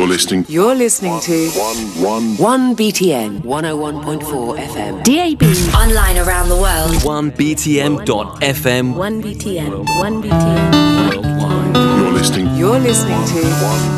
listening. You're listening to 1BTN 101.4 FM. DAB. Online around the world. 1BTM.FM. 1BTN. 1BTN. You're listening. You're listening to